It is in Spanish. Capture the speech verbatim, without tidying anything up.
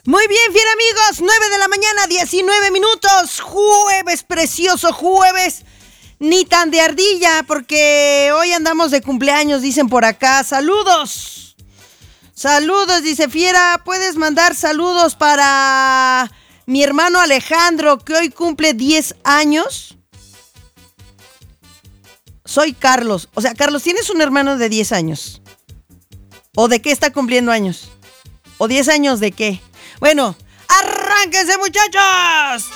Muy bien, fiel amigos, nueve de la mañana, diecinueve minutos, jueves, precioso jueves, ni tan de ardilla, porque hoy andamos de cumpleaños, dicen por acá. Saludos, saludos, dice Fiera, puedes mandar saludos para mi hermano Alejandro, que hoy cumple diez años. Soy Carlos, o sea, Carlos, ¿tienes un hermano de diez años? ¿O de qué está cumpliendo años? ¿O diez años de qué? Bueno, ¡arránquense, muchachos!